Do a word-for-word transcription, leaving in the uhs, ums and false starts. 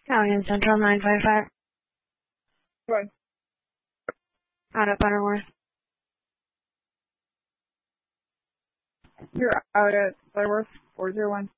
Italian Central nine five five. One. Out at Butterworth. You're out at Butterworth, four zero one.